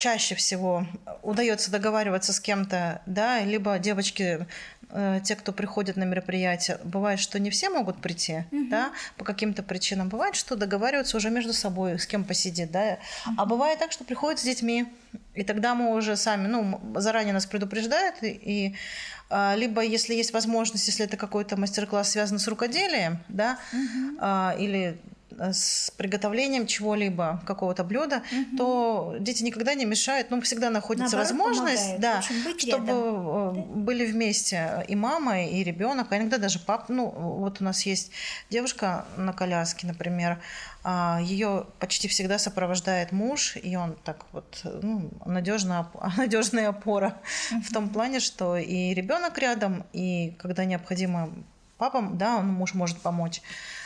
чаще всего удается договариваться с кем-то, да, либо девочки, те, кто приходят на мероприятие, бывает, что не все могут прийти, да, по каким-то причинам. Бывает, что договариваются уже между собой, с кем посидеть, да. А бывает так, что приходят с детьми, и тогда мы уже сами, заранее нас предупреждают, и либо, если есть возможность, если это какой-то мастер-класс связан с рукоделием, да, или с приготовлением чего-либо, какого-то блюда, то дети никогда не мешают, всегда находится возможность, да, чтобы были вместе и мама, и ребенок, а иногда даже папа. Вот у нас есть девушка на коляске, например, ее почти всегда сопровождает муж, и он так вот надежная опора в том плане, что и ребенок рядом, и когда необходимо папа, да, муж может помочь.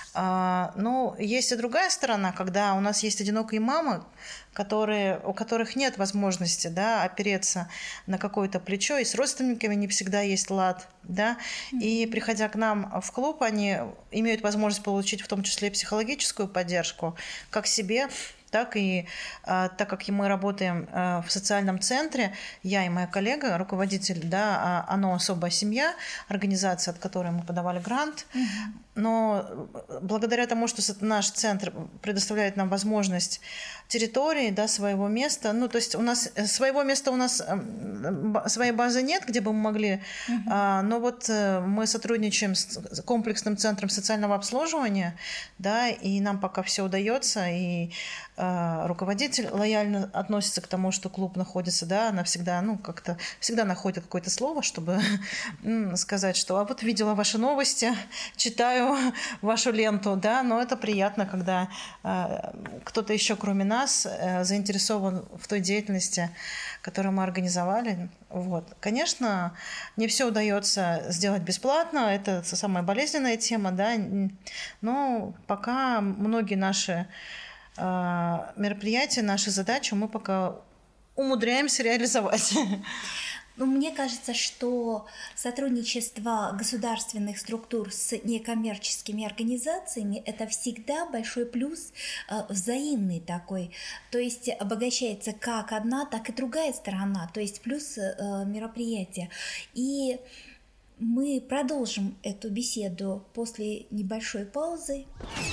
Но есть и другая сторона, когда у нас есть одинокие мамы, у которых нет возможности, да, опереться на какое-то плечо, и с родственниками не всегда есть лад, да, и приходя к нам в клуб, они имеют возможность получить в том числе и психологическую поддержку как себе, так и так как мы работаем в социальном центре, я и моя коллега, руководитель, да, «Оно особая семья», организация, от которой мы подавали грант, но благодаря тому, что наш центр предоставляет нам возможность территории, да, своего места, то есть у нас своего места, у нас своей базы нет, где бы мы могли, но вот мы сотрудничаем с комплексным центром социального обслуживания, да, и нам пока все удается, и руководитель лояльно относится к тому, что клуб находится, да, она всегда, как-то всегда находит какое-то слово, чтобы сказать, что вот видела ваши новости, читаю вашу ленту, да, но это приятно, когда кто-то еще, кроме нас, заинтересован в той деятельности, которую мы организовали. Вот. Конечно, не все удается сделать бесплатно, это самая болезненная тема, да, но пока многие наши мероприятия, наши задачи мы пока умудряемся реализовать. Мне кажется, что сотрудничество государственных структур с некоммерческими организациями – это всегда большой плюс, взаимный такой. То есть обогащается как одна, так и другая сторона, то есть плюс мероприятия. И мы продолжим эту беседу после небольшой паузы.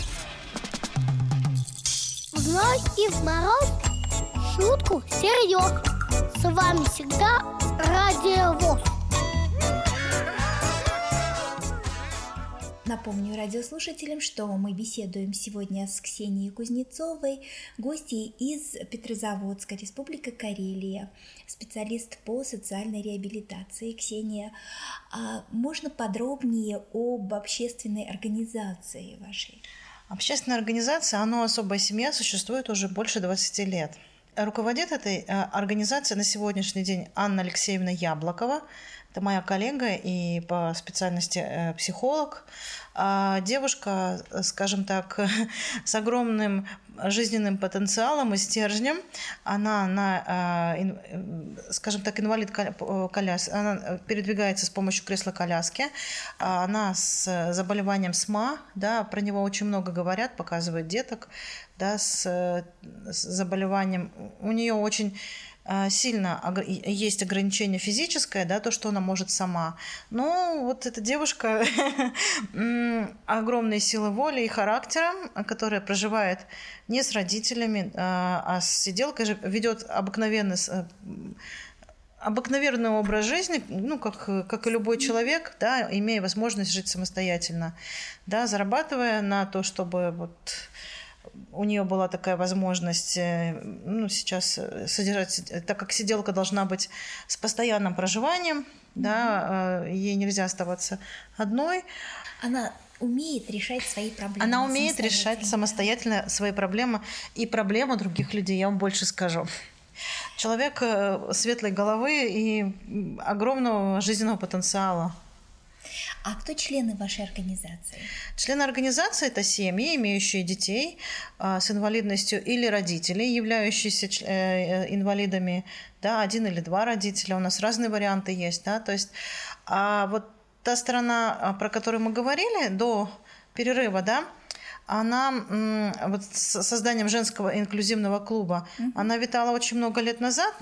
В зной и в мороз шутку серьез. С вами всегда Радио ВОС. Напомню радиослушателям, что мы беседуем сегодня с Ксенией Кузнецовой, гостьей из Петрозаводска, Республика Карелия, специалист по социальной реабилитации. Ксения, можно подробнее об общественной организации вашей? Общественная организация «Оно особая семья» существует уже больше 20 лет. Руководит этой организацией на сегодняшний день Анна Алексеевна Яблокова. Это моя коллега и по специальности психолог. Девушка, скажем так, с огромным жизненным потенциалом и стержнем. Она, скажем так, инвалид-коляски. Она передвигается с помощью кресла-коляски. Она с заболеванием СМА. Да, про него очень много говорят, показывают деток, да, с заболеванием. У нее очень сильно есть ограничение физическое, да, то, что она может сама. Но вот эта девушка огромной силы воли и характера, которая проживает не с родителями, а с сиделкой, ведет обыкновенный образ жизни, как и любой человек, да, имея возможность жить самостоятельно, да, зарабатывая на то, чтобы у нее была такая возможность сейчас содержать, так как сиделка должна быть с постоянным проживанием, да, ей нельзя оставаться одной. Она умеет решать свои проблемы. Она умеет решать самостоятельно свои проблемы и проблемы других людей, я вам больше скажу. Человек светлой головы и огромного жизненного потенциала. А кто члены вашей организации? Члены организации – это семьи, имеющие детей с инвалидностью или родители, являющиеся инвалидами, да, 1 или 2 родителя. У нас разные варианты есть, да, то есть вот та сторона, про которую мы говорили до перерыва, да, она вот с созданием женского инклюзивного клуба, она витала очень много лет назад,